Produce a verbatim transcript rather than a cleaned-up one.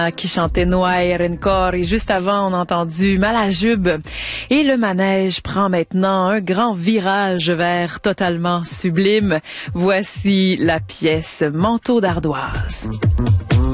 qui chantait Noir encore et juste avant on a entendu Malajube et le manège prend maintenant un grand virage vers totalement sublime. Voici la pièce Manteau d'ardoise.